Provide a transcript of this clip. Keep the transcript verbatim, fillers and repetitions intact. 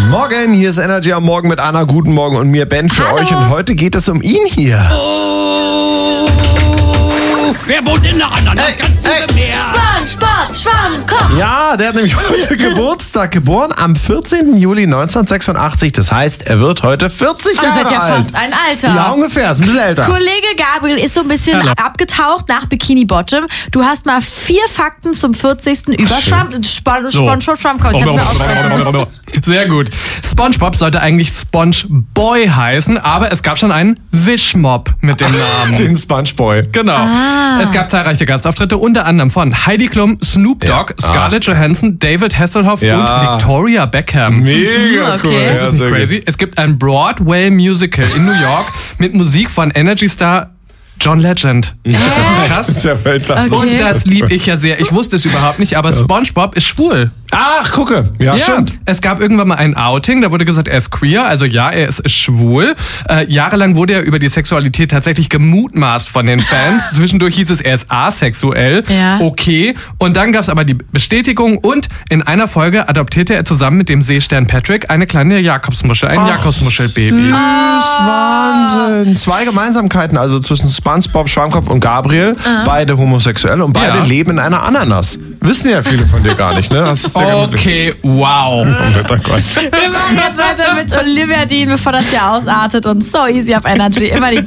Morgen, hier ist Energy am Morgen mit Anna. Guten Morgen und mir, Ben, für Hallo. euch. Und heute geht es um ihn hier. Oh, wer wohnt in der anderen? Das ganze Meer. SpongeBob Schwammkopf. Ja, der hat nämlich heute Geburtstag. Geboren am vierzehnten Juli neunzehnhundertsechsundachtzig. Das heißt, er wird heute vierzig Das Jahre ist ja alt. fast ein Alter. Ja, ungefähr. Ist ein bisschen älter. Kollege Gabriel ist so ein bisschen Hallo. abgetaucht nach Bikini Bottom. Du hast mal vier Fakten zum vierzigsten über Schwamm, Spon- So. SpongeBob Schwammkopf. Ich kann's mir ausrechnen. Sehr gut. SpongeBob sollte eigentlich SpongeBoy heißen, aber es gab schon einen Wischmob mit dem Namen. Den Spongeboy. Genau. Es gab zahlreiche Gastauftritte, unter anderem von Heidi Klum, Snoop Dogg, Ja. Scarlett Johansson, David Hasselhoff Ja. und Victoria Beckham. Mega Okay. cool. Das Ja, ist sehr nicht crazy. gut. Es gibt ein Broadway-Musical in New York mit Musik von Energy-Star John Legend. Ist das nicht krass? Ist ja Weltklasse. Okay. Und das lieb ich ja sehr. Ich wusste es überhaupt nicht, aber SpongeBob ist schwul. Ach, gucke. Ja, Ja, stimmt. es gab irgendwann mal ein Outing, da wurde gesagt, er ist queer, also ja, er ist schwul. Äh, jahrelang wurde er über die Sexualität tatsächlich gemutmaßt von den Fans. Zwischendurch hieß es, er ist asexuell. Ja. Okay. Und dann gab es aber die Bestätigung und in einer Folge adoptierte er zusammen mit dem Seestern Patrick eine kleine Jakobsmuschel, ein Jakobsmuschelbaby. Wahnsinn. Zwei Gemeinsamkeiten, also zwischen SpongeBob Schwammkopf und Gabriel. Beide homosexuell und beide Ja. leben in einer Ananas. Wissen ja viele von dir gar nicht, ne? Das ist der ganze Okay, wow. Glück. Wir machen jetzt weiter mit Olivia Dean, bevor das hier ausartet. Und so easy auf Energy. Immer die